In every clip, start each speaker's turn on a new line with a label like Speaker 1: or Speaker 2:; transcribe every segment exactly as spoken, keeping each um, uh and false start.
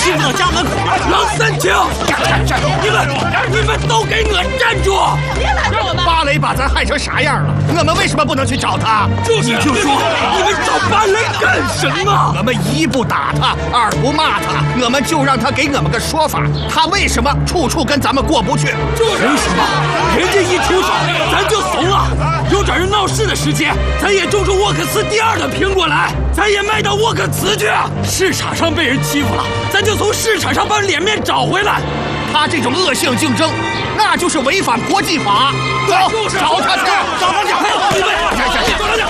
Speaker 1: 欺负到家门口，狼三清！你们你们都给我站住！
Speaker 2: 芭蕾把咱害成啥样了？我们为什么不能去找他？
Speaker 1: 就是，就说你们找芭蕾干什么？
Speaker 2: 我们一不打他，二不骂他，我们就让他给我们个说法，他为什么处处跟咱们过不去？
Speaker 1: 就是什么？人家一出手，咱就怂了。有找人闹事的时间，咱也种出沃克斯第二的苹果来，咱也卖到沃克茨去。市场上被人欺负了，咱就从市场上把脸面找回来。
Speaker 2: 他这种恶性竞争，那就是违反国际法。走，找他去，找他去！
Speaker 1: 你们，找他去！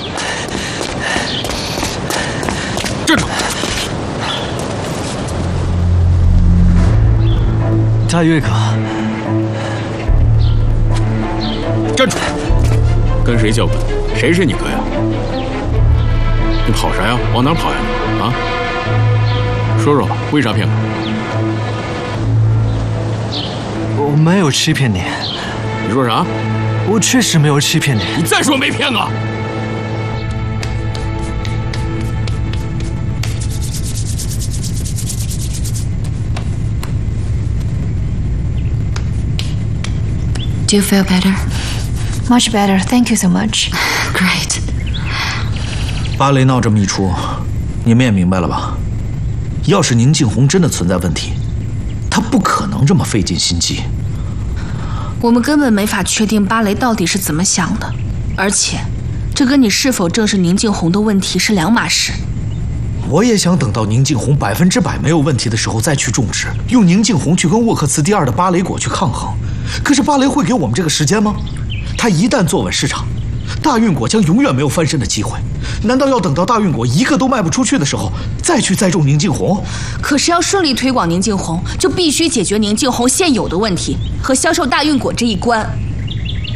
Speaker 2: 站住！
Speaker 3: 大岳哥，
Speaker 2: 站住！
Speaker 4: 跟谁较劲？谁是你哥呀？你跑啥呀？往哪跑呀？啊？说说吧，为啥骗我？
Speaker 3: 我没有欺骗你。
Speaker 4: 你说啥？
Speaker 3: 我确实没有欺骗你。
Speaker 4: 你再说没骗我！
Speaker 5: Do you feel better?
Speaker 6: Much better. Thank you so much.
Speaker 5: Great.
Speaker 7: 芭蕾闹这么一出，你们也明白了吧？要是宁静红真的存在问题，他不可能这么费尽心机。
Speaker 8: 我们根本没法确定芭蕾到底是怎么想的，而且，这跟你是否正是宁静红的问题是两码事。
Speaker 7: 我也想等到宁静红百分之百没有问题的时候再去种植，用宁静红去跟沃克茨第二的芭蕾果去抗衡。可是芭蕾会给我们这个时间吗？它一旦坐稳市场，大运果将永远没有翻身的机会。难道要等到大运果一个都卖不出去的时候，再去栽种宁静红？
Speaker 8: 可是要顺利推广宁静红，就必须解决宁静红现有的问题和销售大运果这一关。